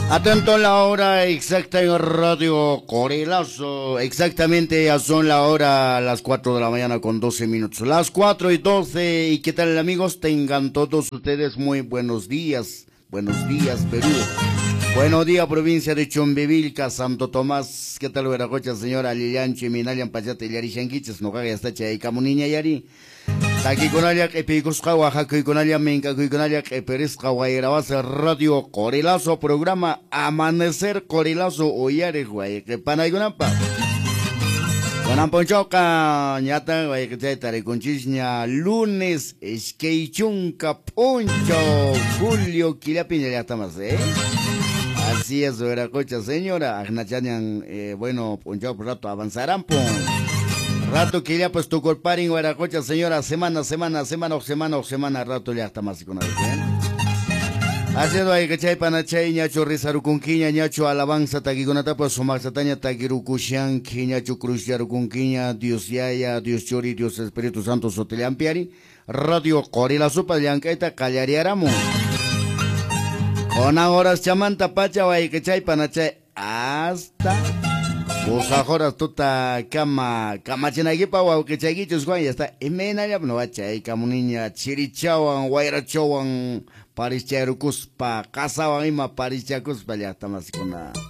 Atento a la hora exacta en Radio Corelazo. Exactamente ya son la hora, las 4 de la mañana con 12 minutos. Las 4:12. ¿Y qué tal, amigos? Tengan todos ustedes muy buenos días. Buenos días, Perú. Buenos días, provincia de Chumbivilca, Santo Tomás. ¿Qué tal, Veracocha, señora Lilianchi, Minalian, Pachate, Yari, Shanquiches, no caga hasta Chay, Camuniña, Yari? Taki con alia que picusca, Oaxaca y con alia menca y con alia que perezca, Guayrabasa, Radio Corelazo, programa Amanecer Corelazo, Oyare, Guay, que Panagunampa. Ponchoca, ñata, Guay, que te tare con chisña, lunes, Esqueichunca, Poncho, Julio, Quilapina, ya está más, Así es, Veracocha, señora, Agnachanian, bueno, Poncho, por rato avanzarán, Rato que ya pues tu corparín Guaracocha, señora, semana, rato ya está más con la haciendo ahí que chay panachay, ñacho rizarucunquiña, ñacho alabanza, taquigonata, pues sumaxataña, taquirucushan, ñacho cruciarucunquiña, Dios Yaya, Dios Chori, Dios Espíritu Santo, Soteliampiari, Radio Corelazo, Paliancaita, Callariaramo. Con horas chamanta, pacha, ahí que chay panachay, hasta. Vos ahora tuta cama chinaipa o que chaguichos guay está emena ya no bacha como niña chirichawan guayrachawan parischarucuspa casawan ima parischakuspa ya está más con